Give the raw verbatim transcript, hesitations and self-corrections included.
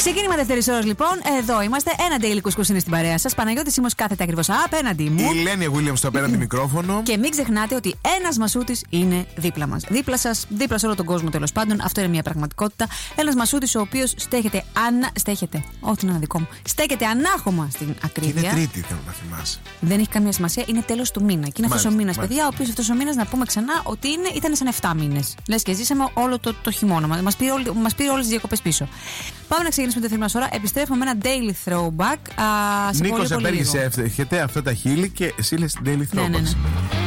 Ξεκίνημα δεύτερη ώρα λοιπόν. Εδώ είμαστε. Ένα daily κουσκούς είναι στην παρέα σας. Παναγιώτη Σίμος κάθεται ακριβώς απέναντι μου. Η Λένια Williams στο απέναντι μικρόφωνο. Και μην ξεχνάτε ότι ένας Μασούτης είναι δίπλα μας. Δίπλα σας, δίπλα σε όλο τον κόσμο τέλος πάντων. Αυτό είναι μια πραγματικότητα. Ένας Μασούτης ο οποίος στέκεται ανα... Στέχεται. Όχι, είναι ένα δικό μου. Στέκεται ανάχωμα στην ακρίβεια. Είναι Τρίτη, θέλω να θυμάσαι. Δεν έχει καμία σημασία. Είναι τέλος του μήνα. Και είναι αυτός ο μήνας, παιδιά, ο οποίος αυτός ο μήνας, να πούμε ξανά, ότι είναι, ήταν σαν επτά μήνες. Λες και ζήσαμε όλο το, το χειμώνα. Μας πήρε, μας πήρε όλες τις διακοπές πίσω. Πάμε να ξεκινήσουμε τη δεύτερη μας ώρα. Επιστρέφουμε με ένα daily throwback. Α, σε Νίκος πολύ, πολύ απέργησε, έρχεται αυτά τα χείλη και εσύ λες daily throwback. Ναι, ναι, ναι.